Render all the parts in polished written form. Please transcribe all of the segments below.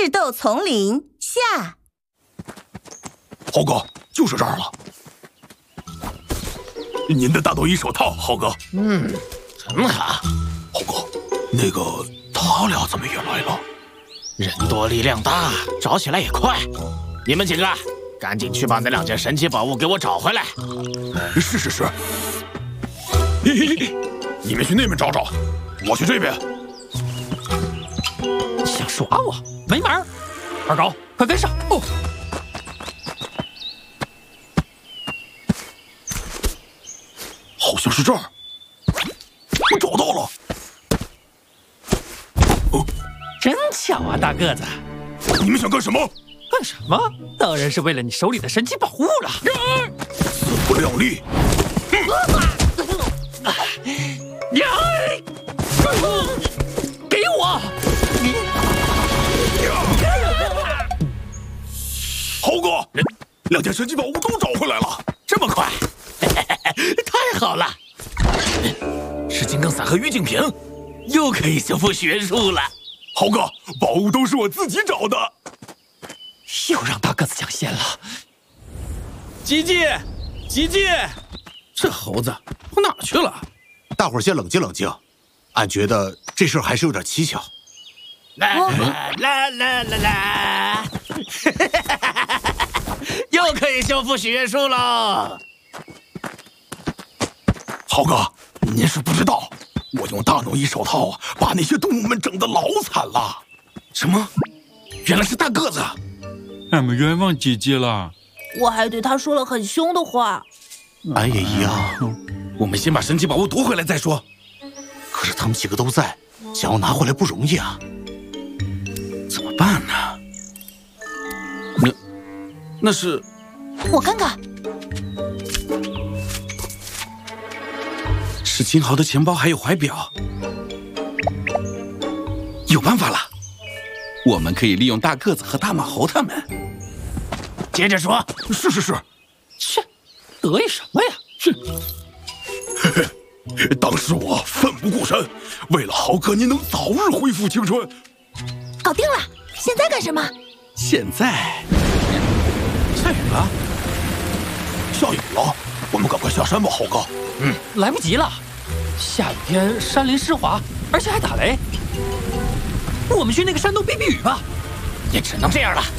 智斗丛林下。 猴哥，就是这儿了。您的大斗衣手套，猴哥。 很好。 猴哥，那个他俩怎么也来了？ 人多力量大，找起来也快。你们几个，赶紧去把那2件神奇宝物给我找回来。 是。你们去那边找找，我去这边。 想耍我？没门儿！二高，快跟上！哦， 好像是这儿，我找到了。 真巧啊，大个子！ 你们想干什么？ 干什么？当然是为了你手里的神奇宝物了。 自不量力！ 给我！ 猴哥，2件神奇宝物都找回来了， 这么快？太好了！是金刚伞和玉净瓶，又可以修复许愿树了。 猴哥，宝物都是我自己找的。 又让大个子抢先了。 吉吉，这猴子跑哪去了？ 大伙儿先冷静冷静，俺觉得这事儿还是有点蹊跷。 啦！又可以修复许愿树喽！ 猴哥，您是不知道，我用大斗衣手套把那些动物们整得老惨了。 什么？原来是大个子！ 俺们冤枉吉吉了。 我还对他说了很凶的话。 俺也一样。 我们先把神奇宝物夺回来再说。 可是他们几个都在，想要拿回来不容易啊。 怎么办呢？那是…… 我看看， 是金豪的钱包还有怀表。有办法了，我们可以利用大个子和大马猴他们。 接着说。 是。 切，得意什么呀？ 当时我奋不顾身，为了豪哥您能早日恢复青春。 搞定了！现在干什么？ 现在下雨了，我们赶快下山吧，豪哥。 来不及了，下雨天山林湿滑，而且还打雷。我们去那个山洞避避雨吧。 也只能这样了。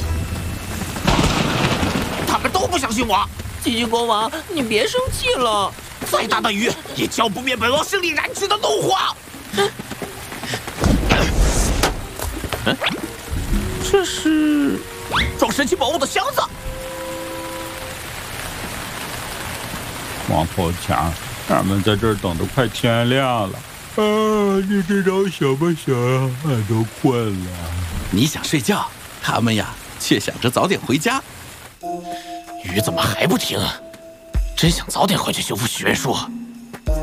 他们都不相信我。 吉吉国王，你别生气了。 再大的雨也浇不灭本王心里燃起的怒火。这是装神奇宝物的箱子。 王头强，俺们在这儿等着快天亮了。你这招想不想啊？俺都困了。 你想睡觉，他们呀却想着早点回家。 雨怎么还不停？真想早点回去修复许愿树。